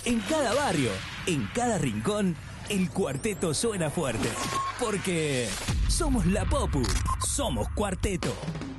En cada barrio, en cada rincón, el cuarteto suena fuerte. Porque somos la Popu, somos Cuarteto.